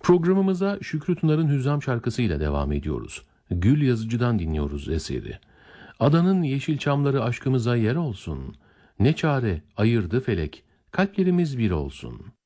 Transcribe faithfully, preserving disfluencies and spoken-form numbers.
Programımıza Şükrü Tunar'ın Hüzzam şarkısıyla devam ediyoruz. Gül Yazıcı'dan dinliyoruz eseri. Adanın yeşil çamları aşkımıza yer olsun. Ne çare ayırdı felek, kalplerimiz bir olsun.